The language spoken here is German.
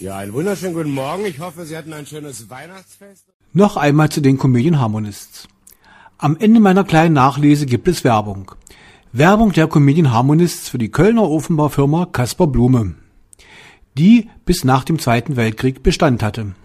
Ja, einen wunderschönen guten Morgen. Ich hoffe, Sie hatten ein schönes Weihnachtsfest. Noch einmal zu den Comedian Harmonists. Am Ende meiner kleinen Nachlese gibt es Werbung. Werbung der Comedian Harmonists für die Kölner Ofenbaufirma Caspar Blume, die bis nach dem Zweiten Weltkrieg Bestand hatte.